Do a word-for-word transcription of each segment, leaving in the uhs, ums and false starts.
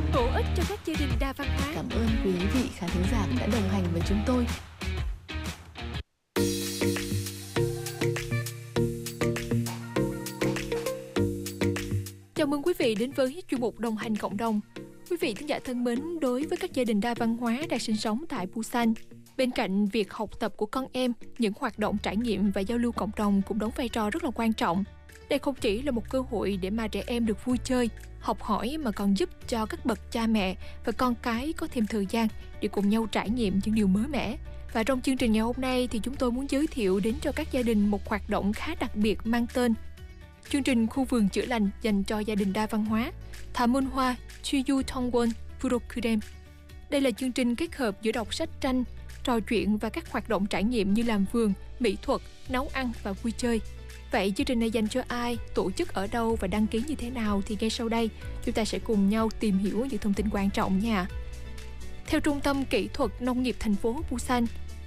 bổ ích cho các gia đình đa văn hóa. Cảm ơn quý vị khán thính giả đã đồng hành với chúng tôi. Chào mừng quý vị đến với chuyên mục Đồng hành cộng đồng. Quý vị khán giả thân mến, đối với các gia đình đa văn hóa đang sinh sống tại Busan, bên cạnh việc học tập của con em, những hoạt động trải nghiệm và giao lưu cộng đồng cũng đóng vai trò rất là quan trọng. Đây không chỉ là một cơ hội để mà trẻ em được vui chơi, học hỏi mà còn giúp cho các bậc cha mẹ và con cái có thêm thời gian để cùng nhau trải nghiệm những điều mới mẻ. Và trong chương trình ngày hôm nay thì chúng tôi muốn giới thiệu đến cho các gia đình một hoạt động khá đặc biệt mang tên chương trình khu vườn chữa lành dành cho gia đình đa văn hóa Thamunhwa Chuyu Tongwon Purokudem. Đây là chương trình kết hợp giữa đọc sách tranh, trò chuyện và các hoạt động trải nghiệm như làm vườn, mỹ thuật, nấu ăn và vui chơi. Vậy chương trình này dành cho ai, tổ chức ở đâu và đăng ký như thế nào thì ngay sau đây chúng ta sẽ cùng nhau tìm hiểu những thông tin quan trọng nha. Theo Trung tâm Kỹ thuật Nông nghiệp thành phố Busan,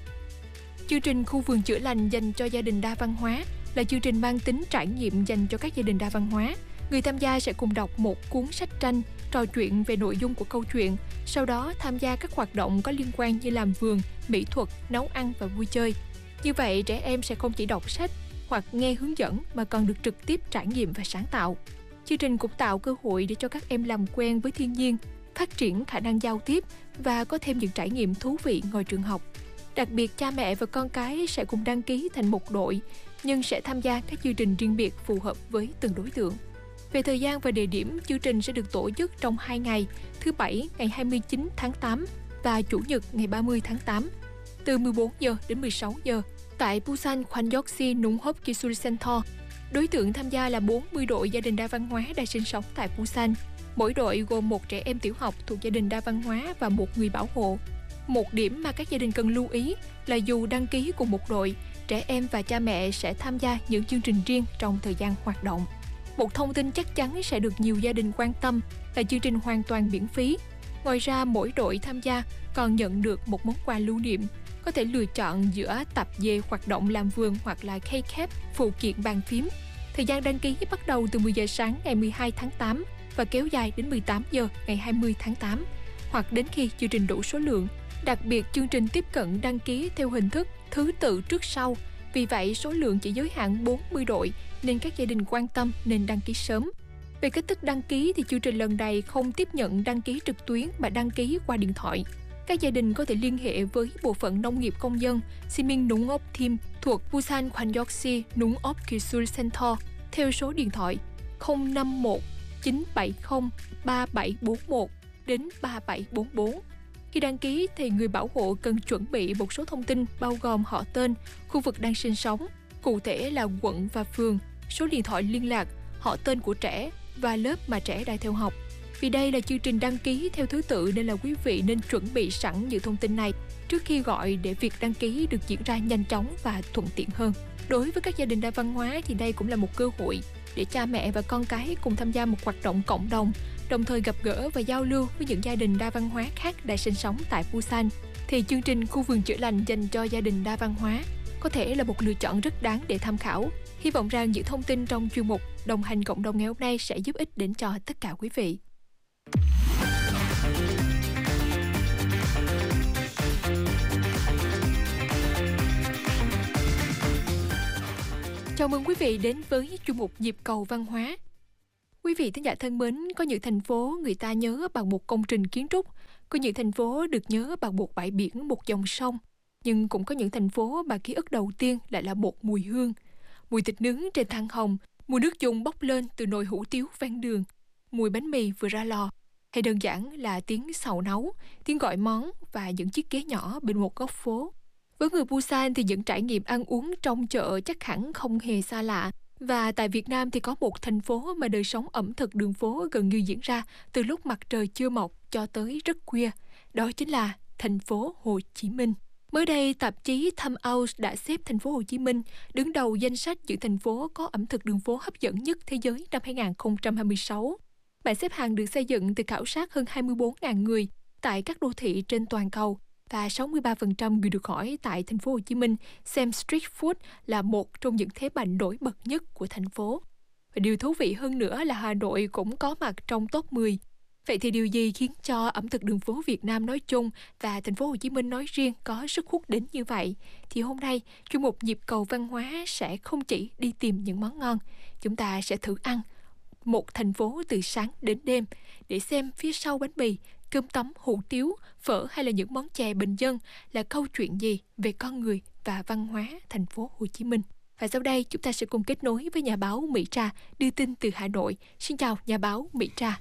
chương trình khu vườn chữa lành dành cho gia đình đa văn hóa là chương trình mang tính trải nghiệm dành cho các gia đình đa văn hóa. Người tham gia sẽ cùng đọc một cuốn sách tranh, trò chuyện về nội dung của câu chuyện, sau đó tham gia các hoạt động có liên quan như làm vườn, mỹ thuật, nấu ăn và vui chơi. Như vậy, trẻ em sẽ không chỉ đọc sách hoặc nghe hướng dẫn mà còn được trực tiếp trải nghiệm và sáng tạo. Chương trình cũng tạo cơ hội để cho các em làm quen với thiên nhiên, phát triển khả năng giao tiếp và có thêm những trải nghiệm thú vị ngoài trường học. Đặc biệt, cha mẹ và con cái sẽ cùng đăng ký thành một đội, nhưng sẽ tham gia các chương trình riêng biệt phù hợp với từng đối tượng. Về thời gian và địa điểm, chương trình sẽ được tổ chức trong hai ngày, thứ Bảy ngày hai mươi chín tháng tám và Chủ nhật ngày ba mươi tháng tám, từ mười bốn giờ đến mười sáu giờ, tại Busan Kwangyeoksi Nunghop Kisul Center. Đối tượng tham gia là bốn mươi đội gia đình đa văn hóa đang sinh sống tại Busan. Mỗi đội gồm một trẻ em tiểu học thuộc gia đình đa văn hóa và một người bảo hộ. Một điểm mà các gia đình cần lưu ý là dù đăng ký cùng một đội, trẻ em và cha mẹ sẽ tham gia những chương trình riêng trong thời gian hoạt động. Một thông tin chắc chắn sẽ được nhiều gia đình quan tâm là chương trình hoàn toàn miễn phí. Ngoài ra, mỗi đội tham gia còn nhận được một món quà lưu niệm, có thể lựa chọn giữa tập về hoạt động làm vườn hoặc là keycap, phụ kiện bàn phím. Thời gian đăng ký bắt đầu từ mười giờ sáng ngày mười hai tháng tám và kéo dài đến mười tám giờ ngày hai mươi tháng tám, hoặc đến khi chương trình đủ số lượng. Đặc biệt, chương trình tiếp cận đăng ký theo hình thức thứ tự trước sau. Vì vậy, số lượng chỉ giới hạn bốn mươi đội, nên các gia đình quan tâm nên đăng ký sớm. Về cách thức đăng ký thì chương trình lần này không tiếp nhận đăng ký trực tuyến mà đăng ký qua điện thoại. Các gia đình có thể liên hệ với Bộ phận Nông nghiệp Công dân Simin Nungop Team thuộc Busan Kwangyeoksi Nungop Kisul Center theo số điện thoại không năm một chín bảy không ba bảy bốn một đến ba bảy bốn bốn. Khi đăng ký thì người bảo hộ cần chuẩn bị một số thông tin bao gồm họ tên, khu vực đang sinh sống, cụ thể là quận và phường, số điện thoại liên lạc, họ tên của trẻ và lớp mà trẻ đang theo học. Vì đây là chương trình đăng ký theo thứ tự nên là quý vị nên chuẩn bị sẵn những thông tin này trước khi gọi để việc đăng ký được diễn ra nhanh chóng và thuận tiện hơn. Đối với các gia đình đa văn hóa thì đây cũng là một cơ hội để cha mẹ và con cái cùng tham gia một hoạt động cộng đồng, đồng thời gặp gỡ và giao lưu với những gia đình đa văn hóa khác đang sinh sống tại Busan. Thì chương trình khu vườn chữa lành dành cho gia đình đa văn hóa có thể là một lựa chọn rất đáng để tham khảo. Hy vọng rằng những thông tin trong chuyên mục Đồng hành cộng đồng ngày hôm nay sẽ giúp ích đến cho tất cả quý vị. Chào mừng quý vị đến với chuyên mục Nhịp cầu văn hóa. Quý vị thính giả thân mến, có những thành phố người ta nhớ bằng một công trình kiến trúc, có những thành phố được nhớ bằng một bãi biển, một dòng sông, nhưng cũng có những thành phố mà ký ức đầu tiên lại là một mùi hương. Mùi thịt nướng trên than hồng, mùi nước dùng bốc lên từ nồi hủ tiếu ven đường, mùi bánh mì vừa ra lò, hay đơn giản là tiếng xào nấu, tiếng gọi món và những chiếc ghế nhỏ bên một góc phố. Với người Busan thì những trải nghiệm ăn uống trong chợ chắc hẳn không hề xa lạ. Và tại Việt Nam thì có một thành phố mà đời sống ẩm thực đường phố gần như diễn ra từ lúc mặt trời chưa mọc cho tới rất khuya. Đó chính là thành phố Hồ Chí Minh. Mới đây, tạp chí Time Out đã xếp thành phố Hồ Chí Minh đứng đầu danh sách những thành phố có ẩm thực đường phố hấp dẫn nhất thế giới năm hai không hai sáu. Bảng xếp hạng được xây dựng từ khảo sát hơn hai mươi bốn nghìn người tại các đô thị trên toàn cầu, và sáu mươi ba phần trăm người được hỏi tại thành phố Hồ Chí Minh xem street food là một trong những thế mạnh nổi bật nhất của thành phố. Và điều thú vị hơn nữa là Hà Nội cũng có mặt trong top mười. Vậy thì điều gì khiến cho ẩm thực đường phố Việt Nam nói chung và thành phố Hồ Chí Minh nói riêng có sức hút đến như vậy? Thì hôm nay, chuyên mục Nhịp cầu văn hóa sẽ không chỉ đi tìm những món ngon, chúng ta sẽ thử ăn một thành phố từ sáng đến đêm để xem phía sau bánh mì, cơm tấm, hủ tiếu, phở hay là những món chè bình dân là câu chuyện gì về con người và văn hóa thành phố Hồ Chí Minh. Và sau đây chúng ta sẽ cùng kết nối với nhà báo Mỹ Trà đưa tin từ Hà Nội. Xin chào nhà báo Mỹ Trà.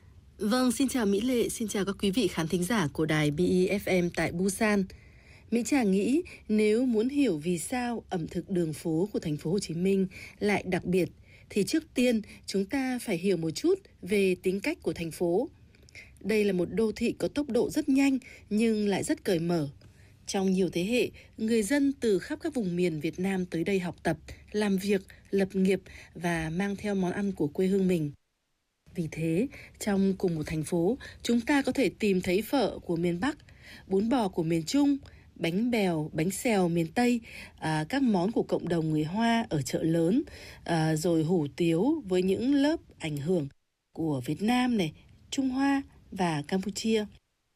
Vâng, xin chào Mỹ Lệ, xin chào các quý vị khán thính giả của đài bê e ép em tại Busan. Mỹ Trà nghĩ nếu muốn hiểu vì sao ẩm thực đường phố của thành phố Hồ Chí Minh lại đặc biệt thì trước tiên chúng ta phải hiểu một chút về tính cách của thành phố. Đây là một đô thị có tốc độ rất nhanh nhưng lại rất cởi mở. Trong nhiều thế hệ, người dân từ khắp các vùng miền Việt Nam tới đây học tập, làm việc, lập nghiệp và mang theo món ăn của quê hương mình. Vì thế, trong cùng một thành phố, chúng ta có thể tìm thấy phở của miền Bắc, bún bò của miền Trung, bánh bèo, bánh xèo miền Tây, à, các món của cộng đồng người Hoa ở chợ lớn, à, rồi hủ tiếu với những lớp ảnh hưởng của Việt Nam này, Trung Hoa và Campuchia.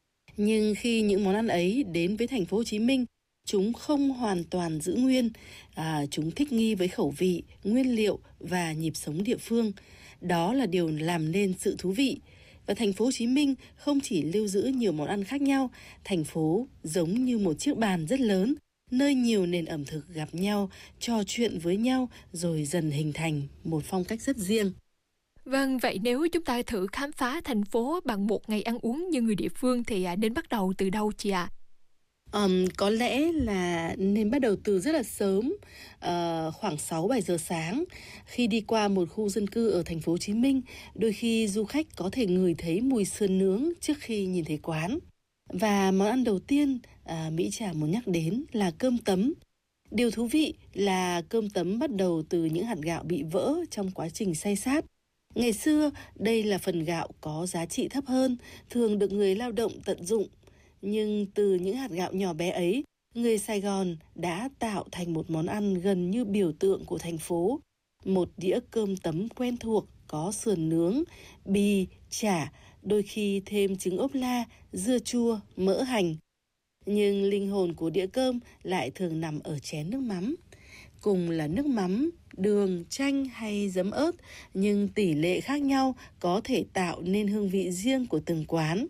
Nhưng khi những món ăn ấy đến với thành phố Hồ Chí Minh, chúng không hoàn toàn giữ nguyên, à, chúng thích nghi với khẩu vị, nguyên liệu và nhịp sống địa phương. Đó là điều làm nên sự thú vị. Và thành phố Hồ Chí Minh không chỉ lưu giữ nhiều món ăn khác nhau, thành phố giống như một chiếc bàn rất lớn, nơi nhiều nền ẩm thực gặp nhau, trò chuyện với nhau rồi dần hình thành một phong cách rất riêng. Vâng, vậy nếu chúng ta thử khám phá thành phố bằng một ngày ăn uống như người địa phương thì nên bắt đầu từ đâu chị ạ? À? Um, có lẽ là nên bắt đầu từ rất là sớm, uh, khoảng sáu bảy giờ sáng. Khi đi qua một khu dân cư ở thành phố Hồ Chí Minh, đôi khi du khách có thể ngửi thấy mùi sườn nướng trước khi nhìn thấy quán. Và món ăn đầu tiên uh, Mỹ Trà muốn nhắc đến là cơm tấm. Điều thú vị là cơm tấm bắt đầu từ những hạt gạo bị vỡ trong quá trình xay sát. Ngày xưa, đây là phần gạo có giá trị thấp hơn, thường được người lao động tận dụng. Nhưng từ những hạt gạo nhỏ bé ấy, người Sài Gòn đã tạo thành một món ăn gần như biểu tượng của thành phố. Một đĩa cơm tấm quen thuộc có sườn nướng, bì, chả, đôi khi thêm trứng ốp la, dưa chua, mỡ hành. Nhưng linh hồn của đĩa cơm lại thường nằm ở chén nước mắm. Cùng là nước mắm, đường, chanh hay giấm ớt, nhưng tỷ lệ khác nhau có thể tạo nên hương vị riêng của từng quán.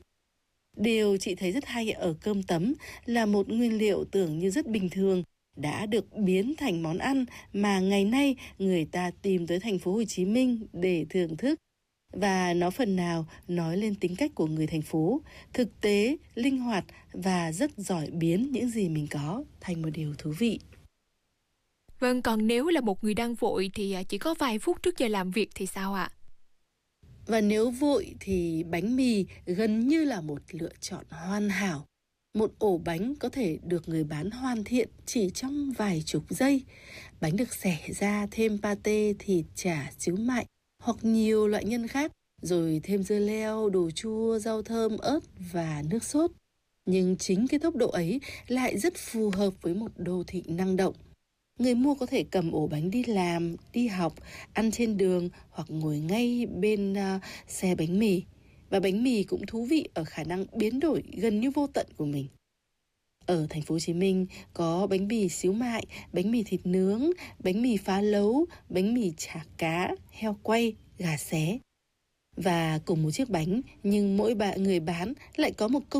Điều chị thấy rất hay ở cơm tấm là một nguyên liệu tưởng như rất bình thường đã được biến thành món ăn mà ngày nay người ta tìm tới thành phố Hồ Chí Minh để thưởng thức. Và nó phần nào nói lên tính cách của người thành phố, thực tế, linh hoạt và rất giỏi biến những gì mình có thành một điều thú vị. Vâng, còn nếu là một người đang vội thì chỉ có vài phút trước giờ làm việc thì sao ạ? Và nếu vội thì bánh mì gần như là một lựa chọn hoàn hảo. Một ổ bánh có thể được người bán hoàn thiện chỉ trong vài chục giây. Bánh được xẻ ra thêm pate, thịt, chả, xíu mại hoặc nhiều loại nhân khác, rồi thêm dưa leo, đồ chua, rau thơm, ớt và nước sốt. Nhưng chính cái tốc độ ấy lại rất phù hợp với một đô thị năng động. Người mua có thể cầm ổ bánh đi làm, đi học, ăn trên đường hoặc ngồi ngay bên uh, xe bánh mì. Và bánh mì cũng thú vị ở khả năng biến đổi gần như vô tận của mình. Ở thành phố Hồ Chí Minh có bánh mì xíu mại, bánh mì thịt nướng, bánh mì phá lấu, bánh mì chả cá, heo quay, gà xé. Và cùng một chiếc bánh nhưng mỗi bạn người bán lại có một công